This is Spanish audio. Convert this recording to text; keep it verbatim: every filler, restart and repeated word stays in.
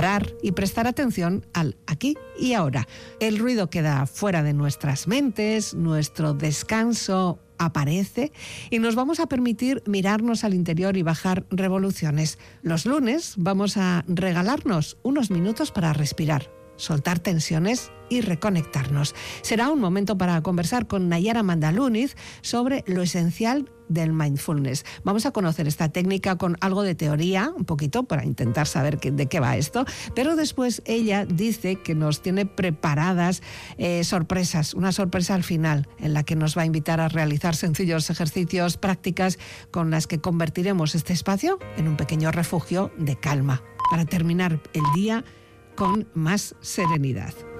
parar y prestar atención al aquí y ahora. El ruido queda fuera de nuestras mentes, nuestro descanso aparece y nos vamos a permitir mirarnos al interior y bajar revoluciones. Los lunes vamos a regalarnos unos minutos para respirar, soltar tensiones y reconectarnos. Será un momento para conversar con Nayara Mandaluniz sobre lo esencial del mindfulness. Vamos a conocer esta técnica con algo de teoría, un poquito, para intentar saber qué, de qué va esto, pero después ella dice que nos tiene preparadas eh, sorpresas, una sorpresa al final, en la que nos va a invitar a realizar sencillos ejercicios, prácticas con las que convertiremos este espacio en un pequeño refugio de calma, para terminar el día con más serenidad.